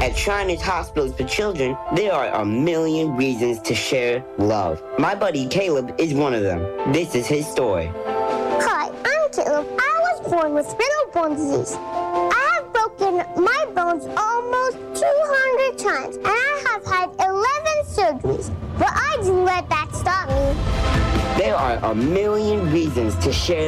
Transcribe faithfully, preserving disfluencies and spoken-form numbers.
At Shriners Hospitals for Children, there are a million reasons to share love. My buddy Caleb is one of them. This is his story. Hi, I'm Caleb. I was born with brittle bone disease. I have broken my bones almost two hundred times, and I have had eleven surgeries. But I didn't let that stop me. There are a million reasons to share